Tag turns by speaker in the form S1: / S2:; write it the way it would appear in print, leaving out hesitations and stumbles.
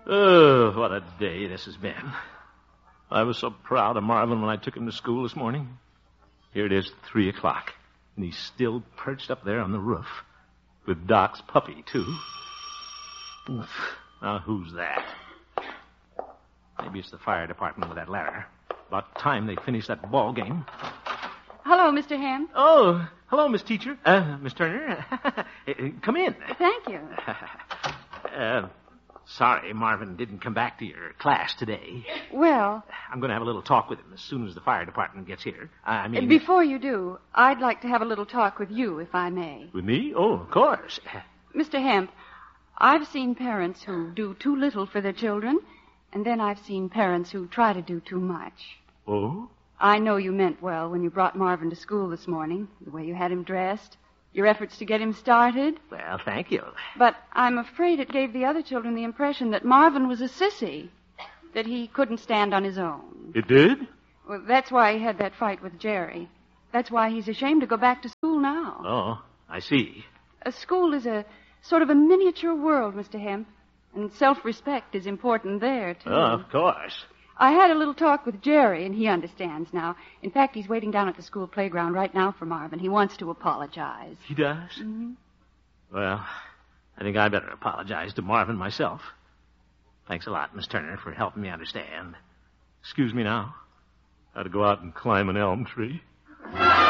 S1: Oh, what a day this has been. I was so proud of Marvin when I took him to school this morning. Here it is, 3 o'clock, and he's still perched up there on the roof. With Doc's puppy, too. Oof. Now, who's that? Maybe it's the fire department with that ladder. About time they finished that ball game.
S2: Hello, Mr. Ham.
S1: Oh, hello, Miss Teacher. Miss Turner. Come in.
S2: Thank you.
S1: Sorry Marvin didn't come back to your class today.
S2: Well...
S1: I'm going to have a little talk with him as soon as the fire department gets here.
S2: Before you do, I'd like to have a little talk with you, if I may.
S1: With me? Oh, of course.
S2: Mr. Hemp, I've seen parents who do too little for their children, and then I've seen parents who try to do too much.
S1: Oh?
S2: I know you meant well when you brought Marvin to school this morning, the way you had him dressed, your efforts to get him started.
S1: Well, thank you.
S2: But I'm afraid it gave the other children the impression that Marvin was a sissy, that he couldn't stand on his own.
S1: It did?
S2: Well, that's why he had that fight with Jerry. That's why he's ashamed to go back to school now.
S1: Oh, I see.
S2: A school is a sort of a miniature world, Mr. Hemp, and self-respect is important there, too.
S1: Oh, of course.
S2: I had a little talk with Jerry, and he understands now. In fact, he's waiting down at the school playground right now for Marvin. He wants to apologize.
S1: He does?
S2: Mm-hmm.
S1: Well, I think I better apologize to Marvin myself. Thanks a lot, Miss Turner, for helping me understand. Excuse me now. I had to go out and climb an elm tree.